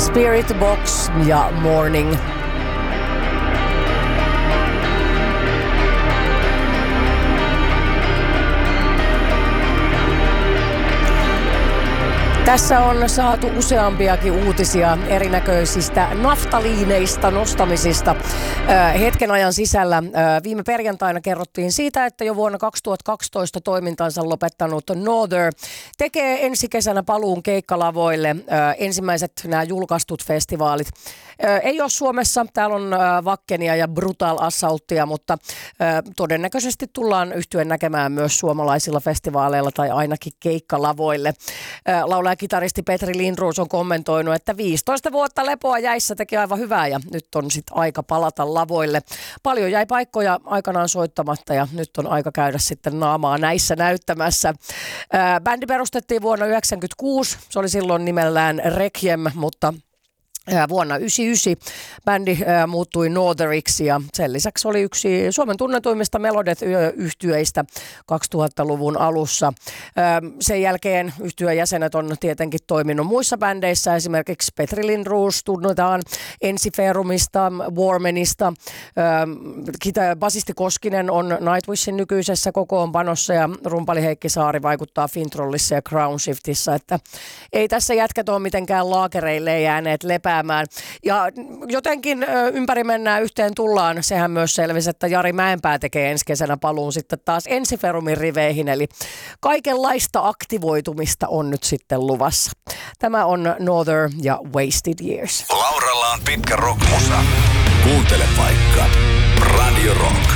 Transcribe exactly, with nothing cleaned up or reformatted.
Spirit Box ja Morning. Tässä on saatu useampiakin uutisia erinäköisistä naftaliineista nostamisista hetken ajan sisällä. Viime perjantaina kerrottiin siitä, että jo vuonna kaksituhattakaksitoista toimintansa lopettanut Northern tekee ensi kesänä paluun keikkalavoille. Ensimmäiset nämä julkaistut festivaalit ei ole Suomessa. Täällä on Wackenia ja Brutal Assaultia, mutta todennäköisesti tullaan yhtyen näkemään myös suomalaisilla festivaaleilla tai ainakin keikkalavoille. Laulaja kitaristi Petri Lindroos on kommentoinut, että viisitoista vuotta lepoa jäissä teki aivan hyvää ja nyt on sitten aika palata lavoille. Paljon jäi paikkoja aikanaan soittamatta ja nyt on aika käydä sitten naamaa näissä näyttämässä. Ää, bändi perustettiin vuonna yhdeksänkymmentäkuusi, se oli silloin nimellään Requiem, mutta vuonna yhdeksänkymmentäyhdeksän bändi ää, muuttui Northeriksi ja sen lisäksi oli yksi Suomen tunnetuimmista Melodet-yhtyeistä kaksituhattaluvun alussa. Ää, sen jälkeen yhtyeen jäsenet on tietenkin toiminut muissa bändeissä, esimerkiksi Petri Lindroos tunnetaan Ensiferumista, Warmanista. Ää, kita- basisti Koskinen on Nightwishin nykyisessä kokoonpanossa ja rumpali Heikki Saari vaikuttaa Fintrollissa ja Crownshiftissa, että ei tässä jätkät ole mitenkään laakereille jääneet lepää. Ja jotenkin ympäri mennään yhteen tullaan. Sehän myös selvisi, että Jari Mäenpää tekee ensi kesänä paluun sitten taas Ensiferumin riveihin. Eli kaikenlaista aktivoitumista on nyt sitten luvassa. Tämä on Northern ja Wasted Years. Lauralla on pitkä rockmusa. Kuuntele vaikka Radio Rock.